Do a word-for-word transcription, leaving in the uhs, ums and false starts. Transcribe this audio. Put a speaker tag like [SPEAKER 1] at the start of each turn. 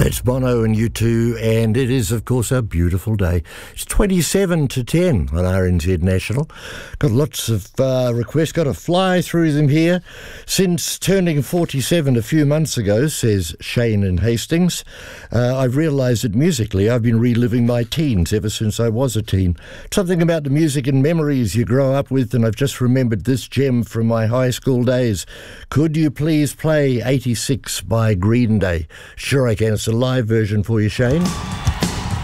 [SPEAKER 1] That's Bono and U two, and it is, of course, a beautiful day. It's twenty-seven to ten on R N Z National. Got lots of uh, requests, got to fly through them here. Since turning forty-seven a few months ago, says Shane in Hastings, uh, I've realised that musically I've been reliving my teens ever since I was a teen. Something about the music and memories you grow up with, and I've just remembered this gem from my high school days. Could you please play eighty-six by Green Day? Sure I can. It's a live version for you, Shane.